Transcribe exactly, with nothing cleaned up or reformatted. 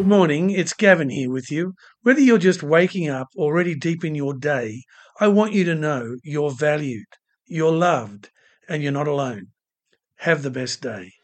Good morning, it's Gavin here with you. Whether you're just waking up or already deep in your day, I want you to know you're valued, you're loved, and you're not alone. Have the best day.